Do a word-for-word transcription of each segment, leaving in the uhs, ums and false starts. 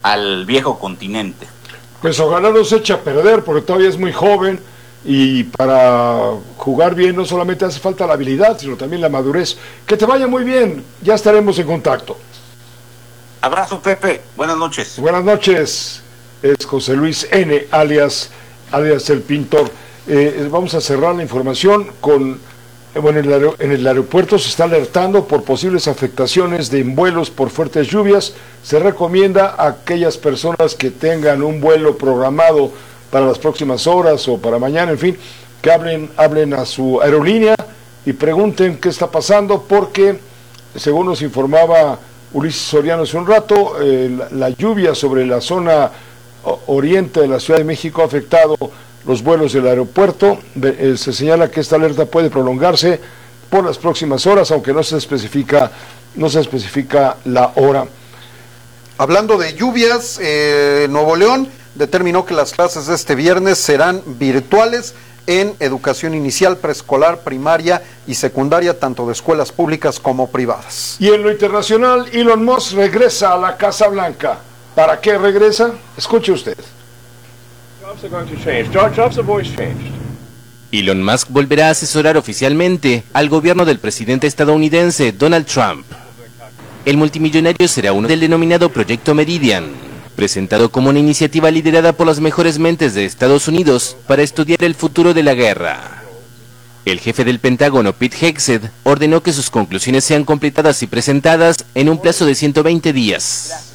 al viejo continente. Pues ojalá no se eche a perder, porque todavía es muy joven, y para jugar bien no solamente hace falta la habilidad, sino también la madurez. Que te vaya muy bien, ya estaremos en contacto. Abrazo, Pepe, buenas noches. Buenas noches, es José Luis N., alias, alias el pintor. Eh, vamos a cerrar la información con, eh, bueno, en el, en el aeropuerto se está alertando por posibles afectaciones de vuelos por fuertes lluvias. Se recomienda a aquellas personas que tengan un vuelo programado para las próximas horas o para mañana, en fin, que hablen, hablen a su aerolínea y pregunten qué está pasando, porque según nos informaba Ulises Soriano hace un rato, eh, la, la lluvia sobre la zona oriente de la Ciudad de México ha afectado los vuelos del aeropuerto. Eh, se señala que esta alerta puede prolongarse por las próximas horas, aunque no se especifica, no se especifica la hora. Hablando de lluvias, eh, Nuevo León determinó que las clases de este viernes serán virtuales en educación inicial, preescolar, primaria y secundaria, tanto de escuelas públicas como privadas. Y en lo internacional, Elon Musk regresa a la Casa Blanca. ¿Para qué regresa? Escuche usted. Elon Musk volverá a asesorar oficialmente al gobierno del presidente estadounidense Donald Trump. El multimillonario será uno del denominado Proyecto Meridian, presentado como una iniciativa liderada por las mejores mentes de Estados Unidos para estudiar el futuro de la guerra. El jefe del Pentágono, Pete Hegseth, ordenó que sus conclusiones sean completadas y presentadas en un plazo de ciento veinte días.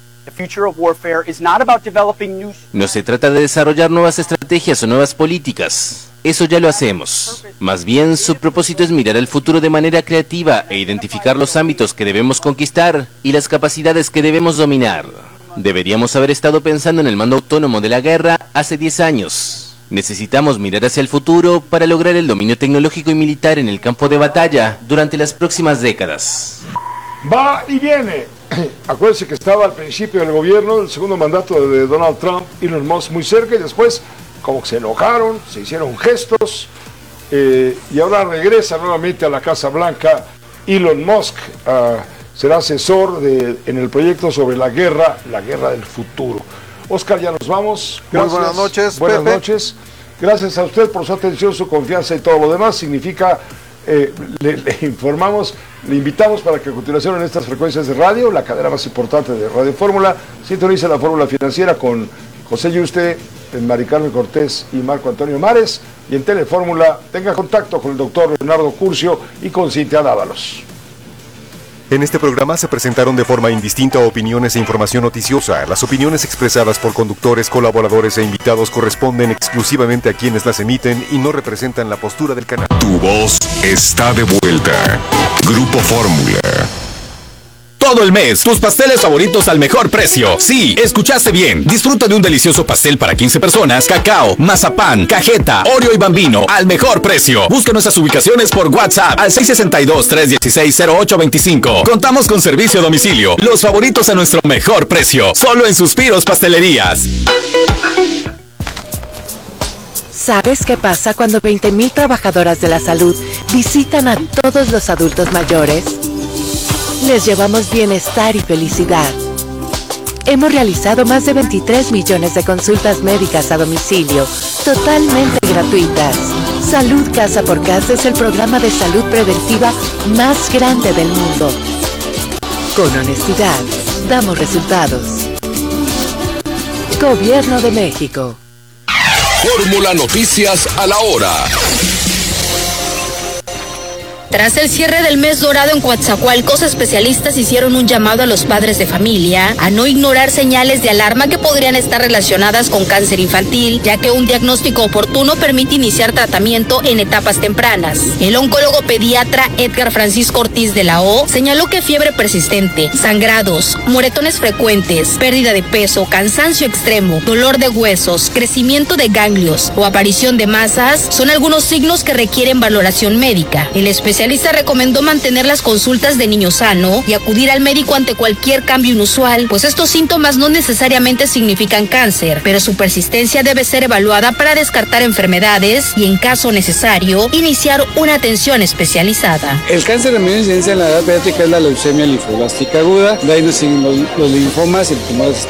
No se trata de desarrollar nuevas estrategias o nuevas políticas. Eso ya lo hacemos. Más bien, su propósito es mirar al futuro de manera creativa e identificar los ámbitos que debemos conquistar y las capacidades que debemos dominar. Deberíamos haber estado pensando en el mando autónomo de la guerra hace diez años. Necesitamos mirar hacia el futuro para lograr el dominio tecnológico y militar en el campo de batalla durante las próximas décadas. Va y viene. Acuérdense que estaba al principio del gobierno, el segundo mandato de Donald Trump, Elon Musk muy cerca, y después como que se enojaron, se hicieron gestos, eh, y ahora regresa nuevamente a la Casa Blanca. Elon Musk uh, será asesor de, en el proyecto sobre la guerra, la guerra del futuro. Oscar, ya nos vamos. Gracias. Muy buenas noches, Buenas Pepe. noches. Gracias a usted por su atención, su confianza y todo lo demás. Significa, eh, le, le informamos, le invitamos para que a continuación en estas frecuencias de radio, la cadena más importante de Radio Fórmula, sintonice la Fórmula Financiera con José Yuste, Mari Carmen Cortés y Marco Antonio Mares, y en Telefórmula tenga contacto con el doctor Leonardo Curcio y con Cintia Dávalos. En este programa se presentaron de forma indistinta opiniones e información noticiosa. Las opiniones expresadas por conductores, colaboradores e invitados corresponden exclusivamente a quienes las emiten y no representan la postura del canal. Tu voz está de vuelta. Grupo Fórmula. Todo el mes, tus pasteles favoritos al mejor precio. Sí, escuchaste bien. Disfruta de un delicioso pastel para quince personas, cacao, mazapán, cajeta, Oreo y Bambino al mejor precio. Busca nuestras ubicaciones por WhatsApp al seis seis dos, tres uno seis, cero ocho dos cinco. Contamos con servicio a domicilio. Los favoritos a nuestro mejor precio. Solo en Suspiros Pastelerías. ¿Sabes qué pasa cuando veinte mil trabajadoras de la salud visitan a todos los adultos mayores? Les llevamos bienestar y felicidad. Hemos realizado más de veintitrés millones de consultas médicas a domicilio, totalmente gratuitas. Salud Casa por Casa es el programa de salud preventiva más grande del mundo. Con honestidad, damos resultados. Gobierno de México. Fórmula Noticias a la hora. Tras el cierre del mes dorado en Coatzacoalcos, especialistas hicieron un llamado a los padres de familia a no ignorar señales de alarma que podrían estar relacionadas con cáncer infantil, ya que un diagnóstico oportuno permite iniciar tratamiento en etapas tempranas. El oncólogo pediatra Edgar Francisco Ortiz de la O señaló que fiebre persistente, sangrados, moretones frecuentes, pérdida de peso, cansancio extremo, dolor de huesos, crecimiento de ganglios o aparición de masas son algunos signos que requieren valoración médica. El especialista El especialista recomendó mantener las consultas de niño sano y acudir al médico ante cualquier cambio inusual, pues estos síntomas no necesariamente significan cáncer, pero su persistencia debe ser evaluada para descartar enfermedades y, en caso necesario, iniciar una atención especializada. El cáncer de menor incidencia en la edad pediátrica es la leucemia linfoblástica aguda, de ahí nos siguen los, los linfomas y el tumor